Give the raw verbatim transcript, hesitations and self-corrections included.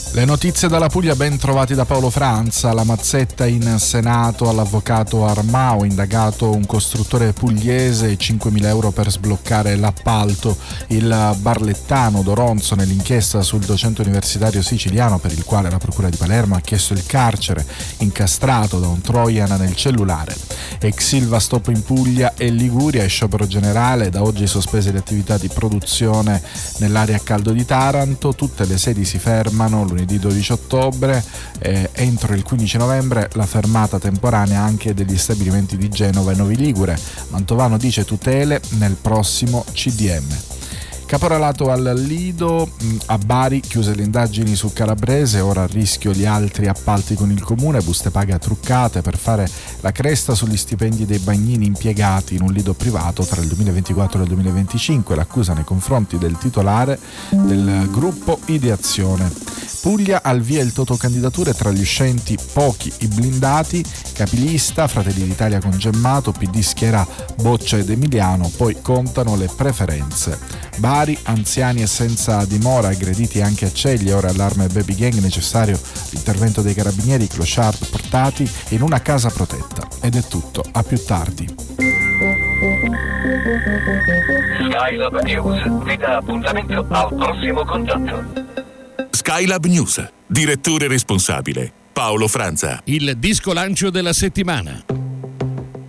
Le notizie dalla Puglia ben trovati da Paolo Franza. La mazzetta in Senato all'avvocato Armao, indagato un costruttore pugliese, cinquemila euro per sbloccare l'appalto. Il barlettano Doronzo nell'inchiesta sul docente universitario siciliano per il quale la procura di Palermo ha chiesto il carcere, incastrato da un trojan nel cellulare. Ex Ilva stop in Puglia e Liguria e sciopero generale, da oggi sospese le attività di produzione nell'area a caldo di Taranto, tutte le sedi si fermano lunedì dodici ottobre, eh, entro il quindici novembre la fermata temporanea anche degli stabilimenti di Genova e Novi Ligure. Mantovano dice tutele nel prossimo C D M. Caporalato al Lido, a Bari chiuse le indagini su Calabrese, ora a rischio gli altri appalti con il comune, buste paga truccate per fare la cresta sugli stipendi dei bagnini impiegati in un lido privato tra il duemilaventiquattro e il duemilaventicinque, l'accusa nei confronti del titolare del gruppo Ideazione. Puglia al via il totocandidature, tra gli uscenti pochi i blindati, capilista, Fratelli d'Italia con Gemmato, P D schiera Boccia ed Emiliano, poi contano le preferenze. Bari, anziani e senza dimora aggrediti anche a Ceglie, ora allarme baby gang, necessario l'intervento dei carabinieri, clochard portati in una casa protetta. Ed è tutto, a più tardi. Skylab News vi dà appuntamento al prossimo contatto. Skylab News, direttore responsabile Paolo Franza. Il disco lancio della settimana.